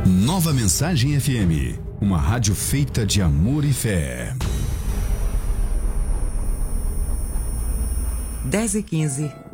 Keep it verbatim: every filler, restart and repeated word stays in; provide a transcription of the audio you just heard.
Nova Mensagem F M, uma rádio feita de amor e fé. dez e quinze.